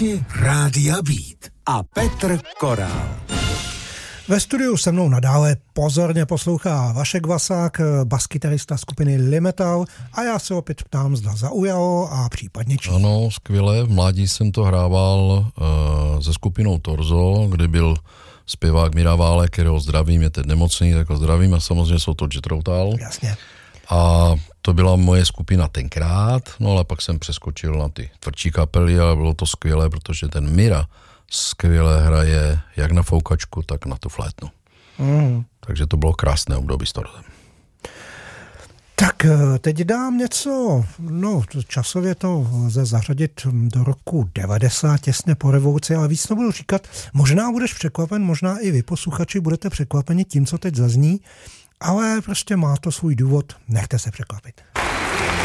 Posluchači Rádia Beat a Petr Korál. Ve studiu se mnou nadále pozorně poslouchá Vašek Vasák, baskytarista skupiny Limetal, a já se opět ptám, zda zaujalo a případně čím. Ano, skvěle. V mládí jsem to hrával se skupinou Torzo, kde byl zpěvák Míra Válek, kterého zdravím, je teď nemocný, tak ho zdravím, a samozřejmě jsou to Jet Routal. Jasně. A to byla moje skupina tenkrát, no ale pak jsem přeskočil na ty tvrdší kapely a bylo to skvělé, protože ten Míra skvěle hraje jak na foukačku, tak na tu flétnu. Takže to bylo krásné období s Torzem. Tak teď dám něco, časově to lze zařadit do roku 90, těsně po revoluci, ale víc to budu říkat. Možná budeš překvapen, možná i vy posluchači budete překvapeni tím, co teď zazní, ale prostě má to svůj důvod, nechte se překvapit.